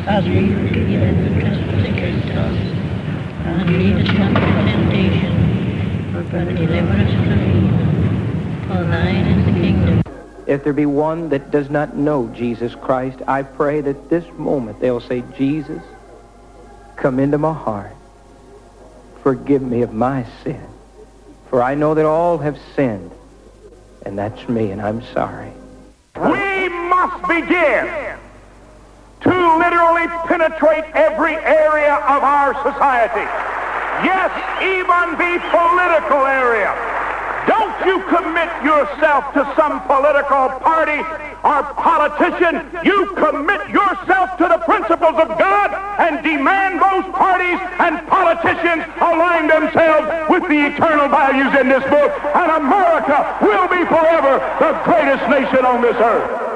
As we feel in the trespasses us, and lead us not into temptation, but deliver us from evil. For thine is the kingdom. If there be one that does not know Jesus Christ, I pray that this moment they'll say, Jesus, come into my heart. Forgive me of my sin. For I know that all have sinned, and that's me, and I'm sorry. We must begin to literally penetrate every area of our society. Yes, even the political area. Don't you commit yourself to some political party or politician. You commit yourself to the principles of God and demand those parties and politicians align themselves with the eternal values in this book. And America will be forever the greatest nation on this earth.